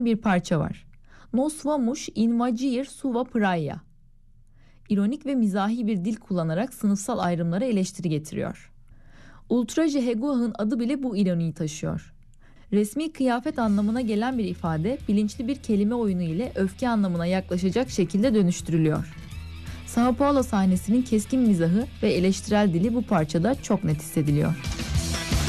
bir parça var. Nos vamos invadir sua praia. İronik ve mizahi bir dil kullanarak sınıfsal ayrımlara eleştiri getiriyor. Ultraje Hegua'nın adı bile bu ironiyi taşıyor. Resmi kıyafet anlamına gelen bir ifade bilinçli bir kelime oyunu ile öfke anlamına yaklaşacak şekilde dönüştürülüyor. São Paulo sahnesinin keskin mizahı ve eleştirel dili bu parçada çok net hissediliyor.